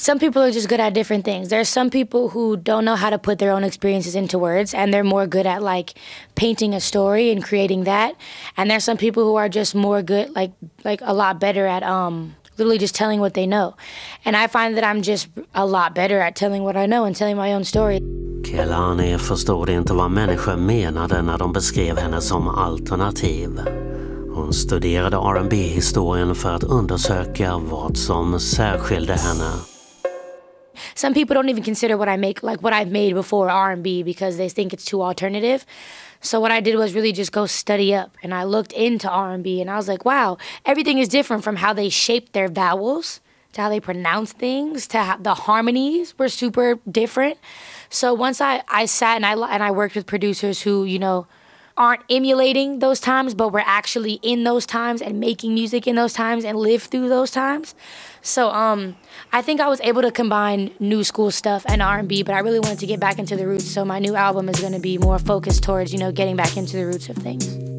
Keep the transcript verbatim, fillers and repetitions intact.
some people are just good at different things. There's some people who don't know how to put their own experiences into words, and they're more good at like painting a story and creating that. And there's some people who are just more good, like like a lot better at um literally just telling what they know. And I find that I'm just a lot better at telling what I know and telling my own story. Kehlani förstod inte vad människor menade när de beskrev henne som alternativ. Hon studerade R and B-historien för att undersöka vad som särskilde henne. Some people don't even consider what I make, like what I've made before R and B, because they think it's too alternative. So what I did was really just go study up, and I looked into R and B, and I was like, wow, everything is different from how they shape their vowels to how they pronounce things to how the harmonies were super different. So once I, I sat and I, and I worked with producers who, you know, aren't emulating those times, but we're actually in those times and making music in those times and live through those times. So um, I think I was able to combine new school stuff and R and B, but I really wanted to get back into the roots. So my new album is going to be more focused towards, you know, getting back into the roots of things.